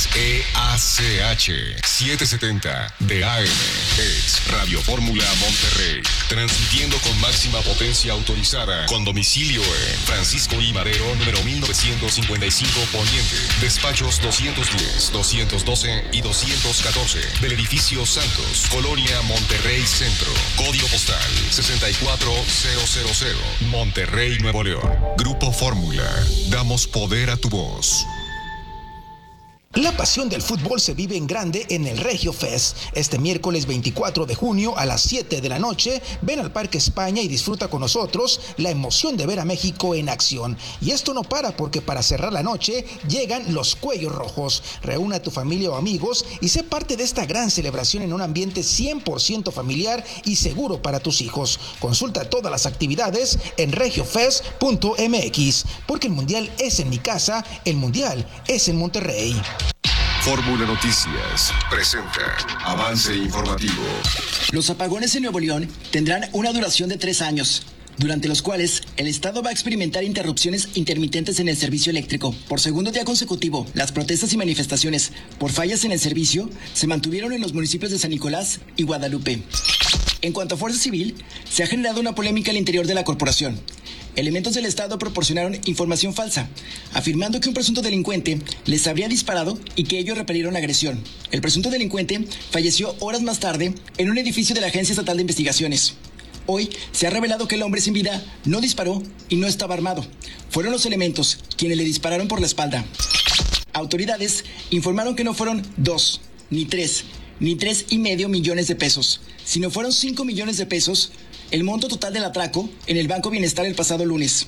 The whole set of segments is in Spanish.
XEACH 770 de AM. Es Radio Fórmula Monterrey. Transmitiendo con máxima potencia autorizada. Con domicilio en Francisco I. Madero, número 1955 Poniente. Despachos 210, 212 y 214 del edificio Santos, Colonia Monterrey Centro. Código postal 64000. Monterrey, Nuevo León. Grupo Fórmula. Damos poder a tu voz. La pasión del fútbol se vive en grande en el Regio Fest. Este miércoles 24 de junio a las 7 de la noche, ven al Parque España y disfruta con nosotros la emoción de ver a México en acción. Y esto no para, porque para cerrar la noche llegan los Cuellos Rojos. Reúne a tu familia o amigos y sé parte de esta gran celebración en un ambiente 100% familiar y seguro para tus hijos. Consulta todas las actividades en regiofest.mx, porque el mundial es en mi casa, el mundial es en Monterrey. Fórmula Noticias presenta avance informativo. Los apagones en Nuevo León tendrán una duración de 3 años, durante los cuales el Estado va a experimentar interrupciones intermitentes en el servicio eléctrico. Por segundo día consecutivo, las protestas y manifestaciones por fallas en el servicio se mantuvieron en los municipios de San Nicolás y Guadalupe. En cuanto a Fuerza Civil, se ha generado una polémica al interior de la corporación. Elementos del Estado proporcionaron información falsa, afirmando que un presunto delincuente les habría disparado y que ellos repelieron la agresión. El presunto delincuente falleció horas más tarde en un edificio de la Agencia Estatal de Investigaciones. Hoy se ha revelado que el hombre sin vida no disparó y no estaba armado. Fueron los elementos quienes le dispararon por la espalda. Autoridades informaron que no fueron 2, ni 3, ni 3,5 millones de pesos, sino fueron 5 millones de pesos, el monto total del atraco en el Banco Bienestar el pasado lunes.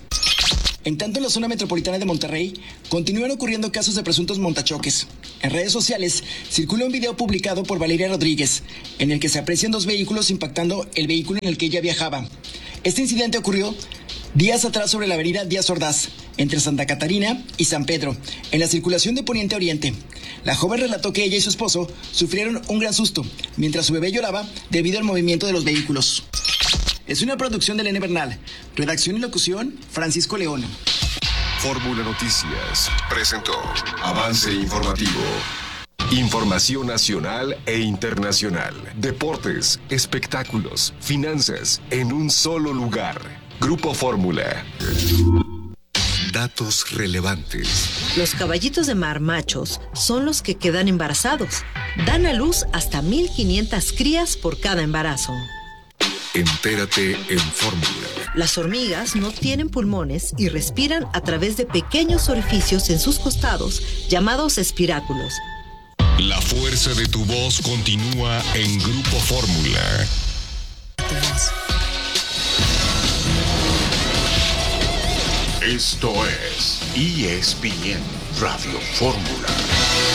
En tanto, en la zona metropolitana de Monterrey continúan ocurriendo casos de presuntos montachoques. En redes sociales circula un video publicado por Valeria Rodríguez, en el que se aprecian 2 vehículos impactando el vehículo en el que ella viajaba. Este incidente ocurrió días atrás sobre la avenida Díaz Ordaz, entre Santa Catarina y San Pedro, en la circulación de Poniente a Oriente. La joven relató que ella y su esposo sufrieron un gran susto, mientras su bebé lloraba debido al movimiento de los vehículos. Es una producción de Elena Bernal. Redacción y locución, Francisco León. Fórmula Noticias presentó avance informativo. Información nacional e internacional. Deportes, espectáculos, finanzas, en un solo lugar. Grupo Fórmula. Datos relevantes. Los caballitos de mar machos son los que quedan embarazados. Dan a luz hasta 1,500 crías por cada embarazo. Entérate en Fórmula. Las hormigas no tienen pulmones y respiran a través de pequeños orificios en sus costados, llamados espiráculos. La fuerza de tu voz continúa en Grupo Fórmula. Esto es ESPN Radio Fórmula.